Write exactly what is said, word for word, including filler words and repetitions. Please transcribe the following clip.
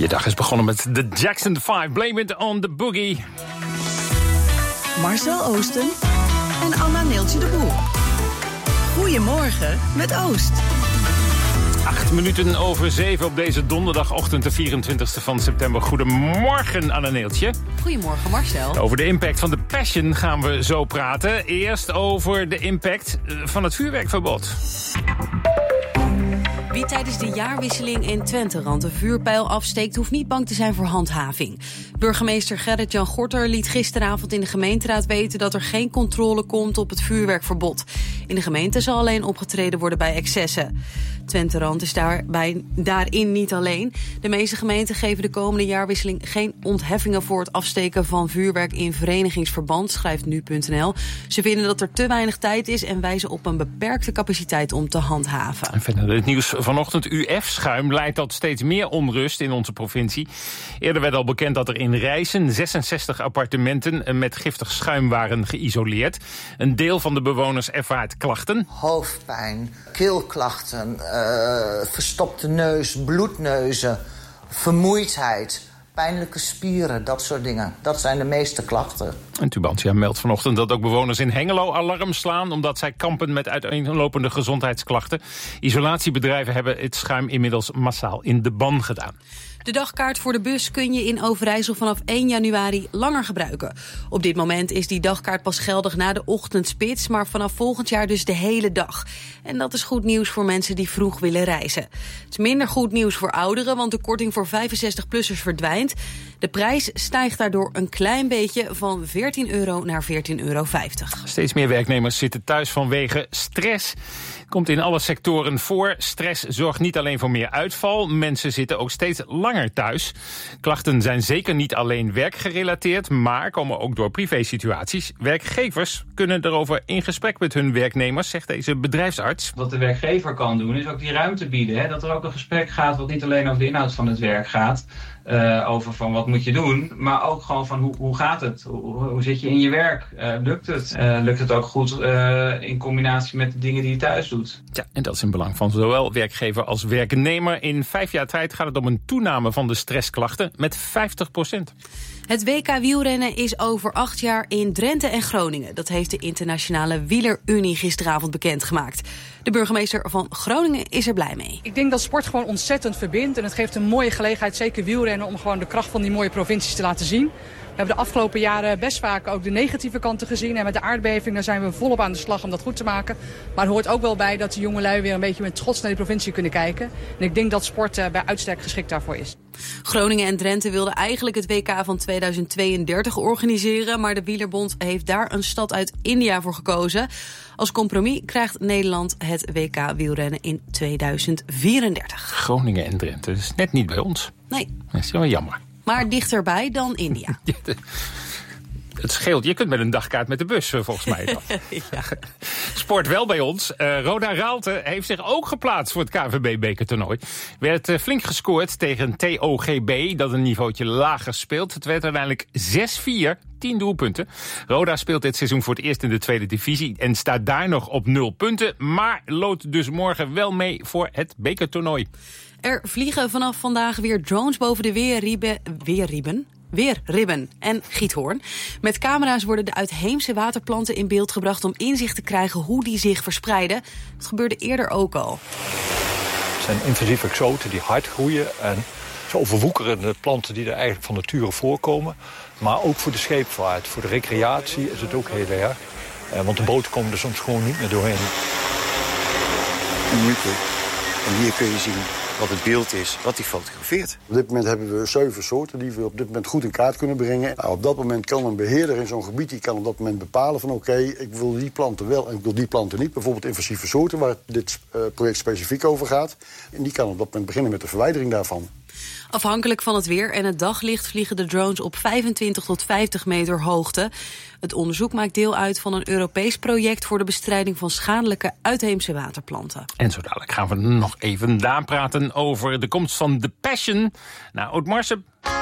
Je dag is begonnen met de Jackson vijf. Blame it on the boogie. Marcel Oosten en Anna Neeltje de Boer. Goedemorgen met Oost. Acht minuten over zeven op deze donderdagochtend, de vierentwintigste van september. Goedemorgen, Anna Neeltje. Goedemorgen, Marcel. Over de impact van de Passion gaan we zo praten. Eerst over de impact van het vuurwerkverbod. Wie tijdens de jaarwisseling in Twenterand een vuurpijl afsteekt, hoeft niet bang te zijn voor handhaving. Burgemeester Gerrit-Jan Gorter liet gisteravond in de gemeenteraad weten dat er geen controle komt op het vuurwerkverbod. In de gemeente zal alleen opgetreden worden bij excessen. Twenterand is daarbij, daarin niet alleen. De meeste gemeenten geven de komende jaarwisseling geen ontheffingen voor het afsteken van vuurwerk in verenigingsverband, schrijft nu punt n l. Ze vinden dat er te weinig tijd is en wijzen op een beperkte capaciteit om te handhaven. En verder het nieuws vanochtend. U F-schuim leidt tot steeds meer onrust in onze provincie. Eerder werd al bekend dat er in Rijssen zesenzestig appartementen met giftig schuim waren geïsoleerd. Een deel van de bewoners ervaart klachten. Hoofdpijn, keelklachten, uh, verstopte neus, bloedneuzen, vermoeidheid, pijnlijke spieren, dat soort dingen. Dat zijn de meeste klachten. En Tubantia meldt vanochtend dat ook bewoners in Hengelo alarm slaan, omdat zij kampen met uiteenlopende gezondheidsklachten. Isolatiebedrijven hebben het schuim inmiddels massaal in de ban gedaan. De dagkaart voor de bus kun je in Overijssel vanaf één januari langer gebruiken. Op dit moment is die dagkaart pas geldig na de ochtendspits, maar vanaf volgend jaar dus de hele dag. En dat is goed nieuws voor mensen die vroeg willen reizen. Het is minder goed nieuws voor ouderen, want de korting voor vijfenzestig-plussers verdwijnt. De prijs stijgt daardoor een klein beetje van veertien euro naar veertien euro vijftig. Steeds meer werknemers zitten thuis vanwege stress. Komt in alle sectoren voor. Stress zorgt niet alleen voor meer uitval. Mensen zitten ook steeds langer thuis. Klachten zijn zeker niet alleen werkgerelateerd, maar komen ook door privésituaties. Werkgevers kunnen erover in gesprek met hun werknemers, zegt deze bedrijfsarts. Wat de werkgever kan doen, is ook die ruimte bieden. Hè? Dat er ook een gesprek gaat wat niet alleen over de inhoud van het werk gaat. Uh, over van wat moet je doen, maar ook gewoon van hoe, hoe gaat het? Hoe, hoe zit je in je werk? Uh, lukt het? Uh, lukt het ook goed uh, in combinatie met de dingen die je thuis doet? Ja, en dat is in belang van zowel werkgever als werknemer. In vijf jaar tijd gaat het om een toename van de stressklachten met vijftig procent. Het W K wielrennen is over acht jaar in Drenthe en Groningen. Dat heeft de Internationale Wielerunie gisteravond bekendgemaakt. De burgemeester van Groningen is er blij mee. Ik denk dat sport gewoon ontzettend verbindt. En het geeft een mooie gelegenheid, zeker wielrennen, om gewoon de kracht van die mooie provincies te laten zien. We hebben de afgelopen jaren best vaak ook de negatieve kanten gezien. En met de aardbeving daar zijn we volop aan de slag om dat goed te maken. Maar er hoort ook wel bij dat de jongelui weer een beetje met trots naar die provincie kunnen kijken. En ik denk dat sport uh, bij uitstek geschikt daarvoor is. Groningen en Drenthe wilden eigenlijk het W K van tweeduizend tweeëndertig organiseren. Maar de Wielerbond heeft daar een stad uit India voor gekozen. Als compromis krijgt Nederland het W K wielrennen in tweeduizend vierendertig. Groningen en Drenthe, dat is net niet bij ons. Nee. Dat is wel jammer. Maar dichterbij dan India. Het scheelt. Je kunt met een dagkaart met de bus, volgens mij. Dan. Ja. Sport wel bij ons. Uh, Roda Raalte heeft zich ook geplaatst voor het K N V B-bekertoernooi. Werd uh, flink gescoord tegen T O G B, dat een niveautje lager speelt. Het werd uiteindelijk zes vier, tien doelpunten. Roda speelt dit seizoen voor het eerst in de tweede divisie en staat daar nog op nul punten. Maar loopt dus morgen wel mee voor het bekertoernooi. Er vliegen vanaf vandaag weer drones boven de weerrieven... Weerrieven? Weerribben en Giethoorn. Met camera's worden de uitheemse waterplanten in beeld gebracht om inzicht te krijgen hoe die zich verspreiden. Dat gebeurde eerder ook al. Het zijn invasieve exoten die hard groeien en ze overwoekeren de planten die er eigenlijk van nature voorkomen. Maar ook voor de scheepvaart, voor de recreatie is het ook heel erg. Want de boten komen er soms gewoon niet meer doorheen. En nu kun je, en hier kun je zien wat het beeld is, wat hij fotografeert. Op dit moment hebben we zeven soorten die we op dit moment goed in kaart kunnen brengen. Nou, op dat moment kan een beheerder in zo'n gebied die kan op dat moment bepalen van oké, okay, ik wil die planten wel en ik wil die planten niet. Bijvoorbeeld invasieve soorten waar dit uh, project specifiek over gaat. En die kan op dat moment beginnen met de verwijdering daarvan. Afhankelijk van het weer en het daglicht vliegen de drones op vijfentwintig tot vijftig meter hoogte. Het onderzoek maakt deel uit van een Europees project voor de bestrijding van schadelijke uitheemse waterplanten. En zo dadelijk gaan we nog even napraten over de komst van The Passion naar Oud-Marsum.